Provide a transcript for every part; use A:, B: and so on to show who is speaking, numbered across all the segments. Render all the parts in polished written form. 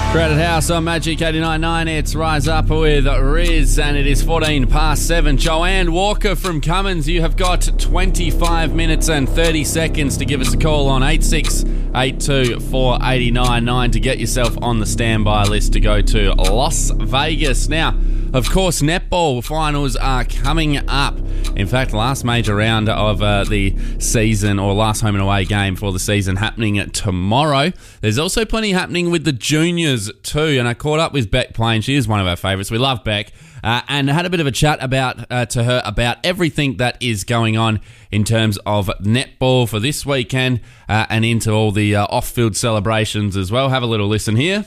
A: Crowded House on Magic 89.9. It's Rise Up with Riz, and it is 14 past 7. Joanne Walker from Cummins, you have got 25 minutes and 30 seconds to give us a call on 8682 489 to get yourself on the standby list to go to Las Vegas. Now, of course, netball finals are coming up. In fact, last major round of the season, or last home and away game for the season, happening tomorrow. There's also plenty happening with the juniors too, and I caught up with Beck Plain. She is one of our favourites. We love Beck, and had a bit of a chat to her about everything that is going on in terms of netball for this weekend and into all the off-field celebrations as well. Have a little listen here.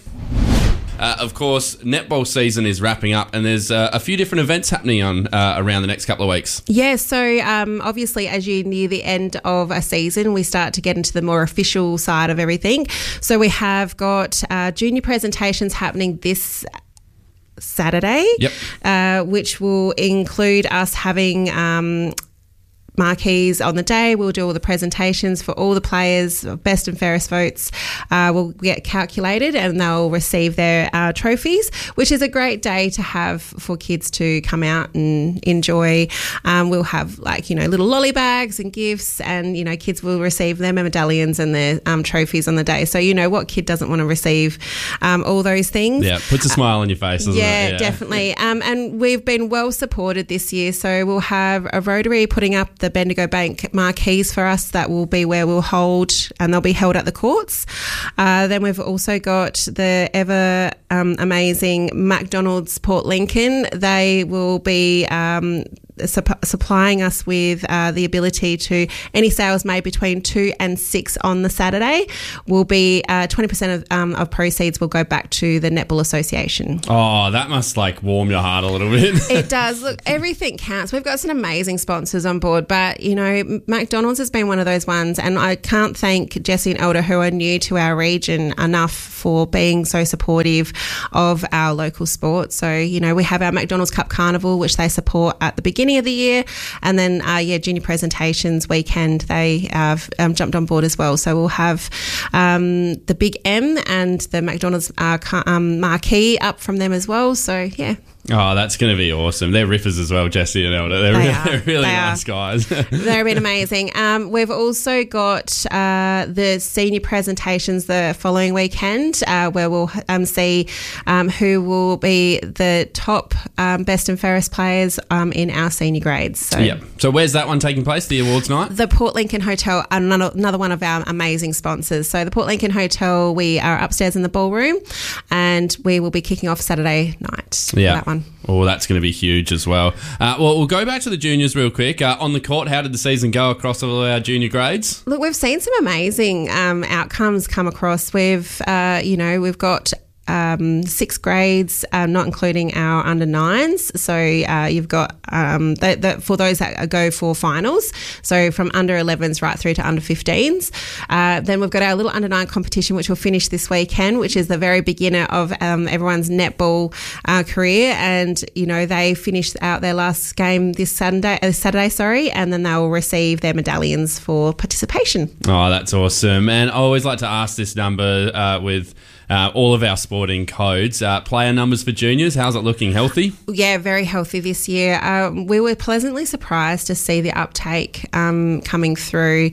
A: Of course, netball season is wrapping up, and there's a few different events happening on around the next couple of weeks.
B: Yeah, so obviously as you near the end of a season, we start to get into the more official side of everything. So we have got junior presentations happening this Saturday, which will include us having marquees on the day. We'll do all the presentations for all the players. Best and fairest votes will get calculated, and they'll receive their trophies, which is a great day to have for kids to come out and enjoy. We'll have little lolly bags and gifts, and kids will receive their medallions and their trophies on the day. So what kid doesn't want to receive all those things?
A: Yeah, puts a smile on your face, doesn't it?
B: Yeah, definitely. And we've been well supported this year, so we'll have a Rotary putting up the Bendigo Bank marquees for us. That will be where we'll hold, and they'll be held at the courts. Then we've also got the ever amazing McDonald's Port Lincoln. They will be supplying us with the ability to, any sales made between 2 and 6 on the Saturday will be 20% of proceeds will go back to the Netball Association.
A: Oh, that must warm your heart a little bit.
B: It does. Look, everything counts. We've got some amazing sponsors on board, but McDonald's has been one of those ones, and I can't thank Jesse and Elder, who are new to our region, enough for being so supportive of our local sport. So, we have our McDonald's Cup Carnival, which they support at the beginning of the year, and then junior presentations weekend, they have jumped on board as well. So we'll have the Big M and the McDonald's marquee up from them as well. So yeah.
A: Oh, that's going to be awesome. They're rippers as well, Jesse and Elder. They're really nice guys.
B: They've been amazing. We've also got the senior presentations the following weekend, where we'll see who will be the top best and fairest players in our senior grades. So
A: where's that one taking place, the awards night?
B: The Port Lincoln Hotel, another one of our amazing sponsors. So the Port Lincoln Hotel, we are upstairs in the ballroom, and we will be kicking off Saturday night.
A: Yeah.
B: That one.
A: Oh, that's going to be huge as well. Well, we'll go back to the juniors real quick. On the court, how did the season go across all our junior grades?
B: Look, we've seen some amazing outcomes come across. We've got 6 grades, not including our under 9s. So you've got for those that go for finals, so from under 11s right through to under 15s. Then we've got our little under 9 competition, which will finish this weekend, which is the very beginner of everyone's netball career. And they finish out their last game this Saturday, and then they will receive their medallions for participation.
A: Oh, that's awesome. And I always like to ask this number with all of our sporting codes. Player numbers for juniors, how's it looking? Healthy?
B: Yeah, very healthy this year. We were pleasantly surprised to see the uptake coming through.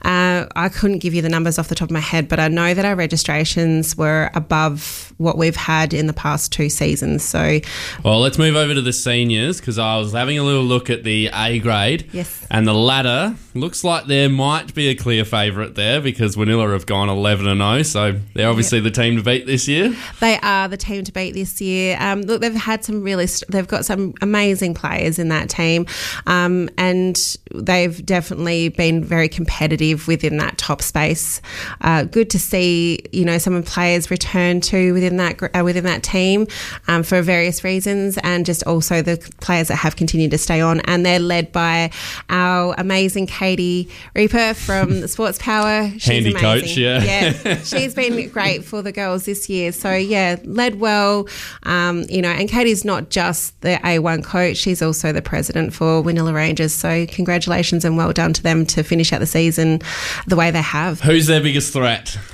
B: I couldn't give you the numbers off the top of my head, but I know that our registrations were above what we've had in the past 2 seasons. So,
A: well, let's move over to the seniors, because I was having a little look at the A grade.
B: Yes.
A: And the ladder looks like there might be a clear favourite there, because Wanilla have gone 11-0, so they're obviously the team to beat this year.
B: They are the team to beat this year. Look, they've got some amazing players in that team, and they've definitely been very competitive within that top space. Good to see, some of the players return to within that team for various reasons, and just also the players that have continued to stay on, and they're led by our amazing Katie Reaper from Sports Power. She's
A: handy
B: amazing.
A: Coach,
B: yeah. She's been great for the girls this year. So yeah, led well. And Katie's not just the A1 coach; she's also the president for Wanilla Rangers. So congratulations and well done to them to finish out the season the way they have.
A: Who's their biggest threat?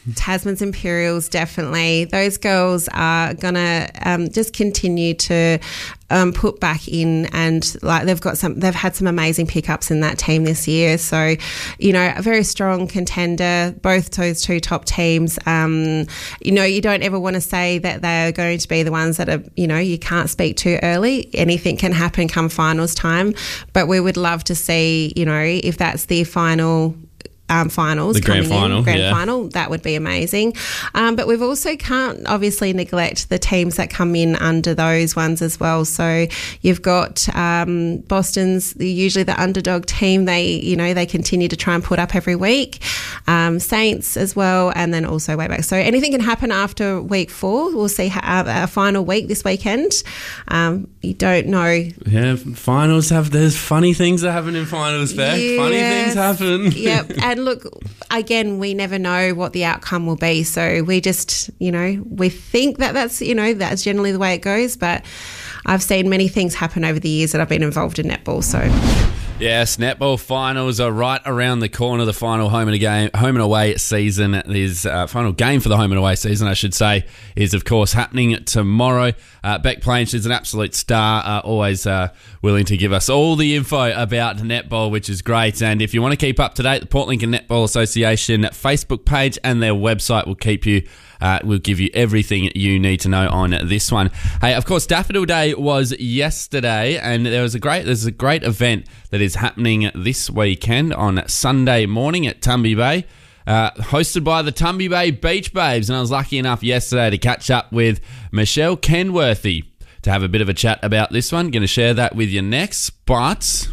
B: Tasman's Imperials, definitely. Those girls are going to just continue to put back in, and like they've had some amazing pickups in that team this year. So, you know, a very strong contender, both those two top teams. You know, you don't ever want to say that they're going to be the ones that are, you know, you can't speak too early. Anything can happen come finals time, but we would love to see, you know, if that's the final finals,
A: the grand final,
B: final, that would be amazing. But we've also can't obviously neglect the teams that come in under those ones as well. So you've got Boston's usually the underdog team. They continue to try and put up every week. Saints as well, and then also way back. So anything can happen after week 4. We'll see a final week this weekend. You don't know.
A: Yeah, finals there's funny things that happen in finals, Beck. Yes. Funny things happen.
B: Yep. And look, again, we never know what the outcome will be. So we just, you know, we think that's generally the way it goes. But I've seen many things happen over the years that I've been involved in netball. So
A: yes, netball finals are right around the corner. The final home and away season is final game for the home and away season, I should say, is of course happening tomorrow. Beck Plain, she's an absolute star, always willing to give us all the info about netball, which is great. And if you want to keep up to date, the Port Lincoln Netball Association Facebook page and their website will keep you. We'll give you everything you need to know on this one. Hey, of course, Daffodil Day was yesterday, and there's a great event that is happening this weekend on Sunday morning at Tumby Bay, hosted by the Tumby Bay Beach Babes. And I was lucky enough yesterday to catch up with Michelle Kenworthy to have a bit of a chat about this one. Going to share that with you next, but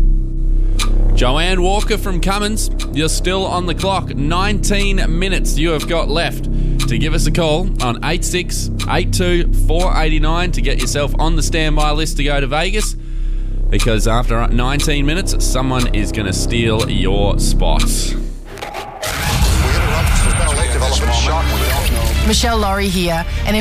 A: Joanne Walker from Cummins, you're still on the clock. 19 minutes you have got left to give us a call on 8682 489 to get yourself on the standby list to go to Vegas, because after 19 minutes, someone is going to steal your spot.
C: Michelle Laurie here, and